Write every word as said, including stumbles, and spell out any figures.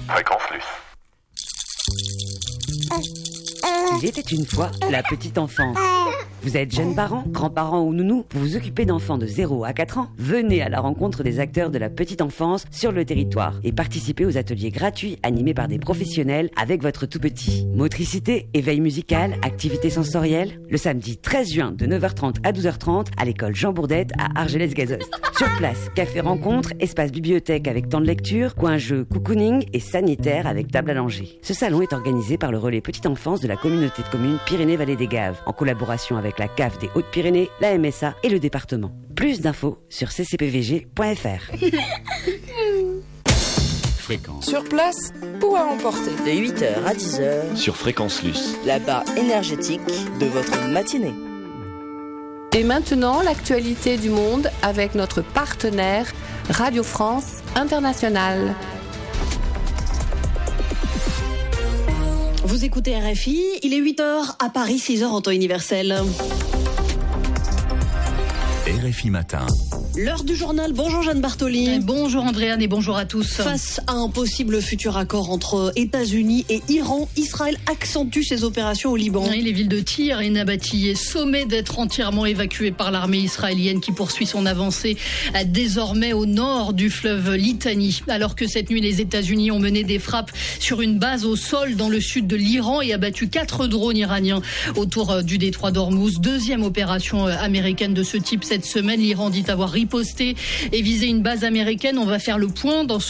Fréquence Luce. Il était une fois la petite enfance. Vous êtes jeunes parents, grands-parents ou nounous, vous vous occupez d'enfants de zéro à quatre ans. Venez à la rencontre des acteurs de la petite enfance sur le territoire et participez aux ateliers gratuits animés par des professionnels avec votre tout petit. Motricité, éveil musical, activités sensorielles. Le samedi treize juin de neuf heures trente à douze heures trente à l'école Jean Bourdette à Argelès-Gazost. Sur place, café rencontre, espace bibliothèque avec temps de lecture, coin jeu cocooning et sanitaire avec table à langer. Ce salon est organisé par le relais petite enfance de la communauté de communes Pyrénées-Vallée des Gaves en collaboration avec la C A F des Hautes-Pyrénées, la M S A et le département. Plus d'infos sur c c p v g point f r. Fréquence. Sur place ou à emporter. De huit heures à dix heures. Sur Fréquence Luce. La barre énergétique de votre matinée. Et maintenant, l'actualité du monde avec notre partenaire Radio France Internationale. Vous écoutez R F I, il est huit heures à Paris, six heures en temps universel. R F I Matin. L'heure du journal. Bonjour Jeanne Bartoli. Bonjour Andréane et bonjour à tous. Face à un possible futur accord entre États-Unis et Iran, Israël accentue ses opérations au Liban. Oui, les villes de Tyr et Nabatieh sommées d'être entièrement évacuées par l'armée israélienne qui poursuit son avancée désormais au nord du fleuve Litani. Alors que cette nuit, les États-Unis ont mené des frappes sur une base au sol dans le sud de l'Iran et abattu quatre drones iraniens autour du détroit d'Ormuz. Deuxième opération américaine de ce type cette semaine. L'Iran dit avoir riposté et visé une base américaine. On va faire le point dans ce